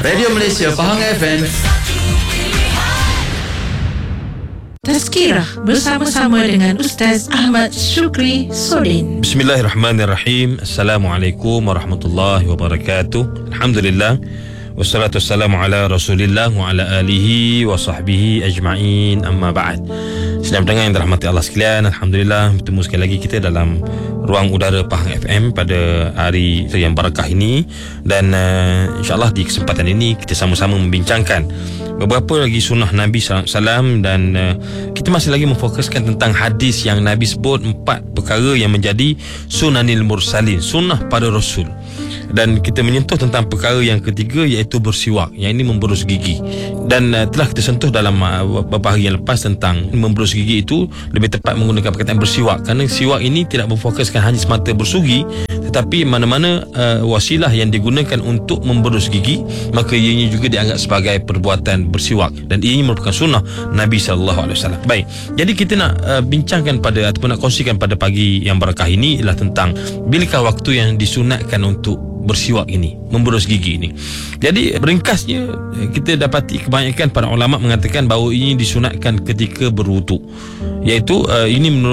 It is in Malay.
Radio Malaysia Pahang FM. Tazkirah bersama-sama dengan Ustaz Ahmad Syukri Sodin. Bismillahirrahmanirrahim. Assalamualaikum warahmatullahi wabarakatuh. Alhamdulillah. Wassalatu wassalamu ala Rasulillah wa ala alihi wa sahbihi ajma'in. Amma ba'd. Sedang pendengar yang dirahmati Allah sekalian, alhamdulillah bertemu sekali lagi kita dalam ruang udara Pahang FM pada hari yang barakah ini. Dan insyaAllah di kesempatan ini kita sama-sama membincangkan beberapa lagi sunnah Nabi SAW. Dan kita masih lagi memfokuskan tentang hadis yang Nabi sebut 4 perkara yang menjadi sunanil mursalin, sunnah pada Rasul. Dan kita menyentuh tentang perkara yang ketiga, iaitu bersiwak, yang ini memberus gigi. Dan telah kita sentuh dalam beberapa hari yang lepas tentang memberus gigi itu lebih tepat menggunakan perkataan bersiwak, kerana siwak ini tidak memfokuskan hanya semata bersugi, tetapi mana-mana wasilah yang digunakan untuk memberus gigi, maka ianya juga dianggap sebagai perbuatan bersiwak, dan ianya merupakan sunnah Nabi SAW. Baik, jadi kita nak bincangkan pada ataupun nak kongsikan pada pagi yang barakah ini ialah tentang bilakah waktu yang disunatkan untuk bersiwak ini, memberus gigi ini. Jadi ringkasnya, kita dapati kebanyakan para ulama mengatakan bahawa ini disunatkan ketika berwuduk, iaitu ini menurut